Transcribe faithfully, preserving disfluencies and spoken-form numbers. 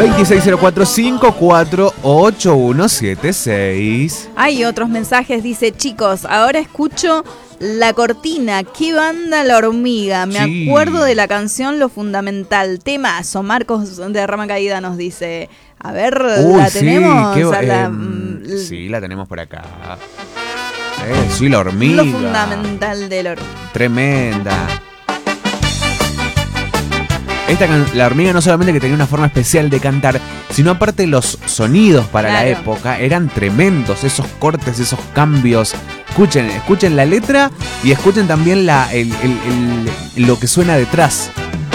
veintiséis cero cuatro cinco cuatro ocho uno siete seis. Hay otros mensajes, dice, chicos, ahora escucho La Cortina, qué banda La Hormiga, me Sí. acuerdo de la canción Lo Fundamental, temazo, Marcos de Rama Caída nos dice, a ver, Uy, ¿la sí, tenemos? qué- A la- em, sí, la tenemos por acá. Eh, sí, La Hormiga. Lo Fundamental de La Hormiga. Tremenda. Esta can- La Hormiga no solamente que tenía una forma especial de cantar, sino aparte los sonidos para la Claro. época eran tremendos, esos cortes, esos cambios. Escuchen, escuchen la letra y escuchen también la, el- el- el- lo que suena detrás.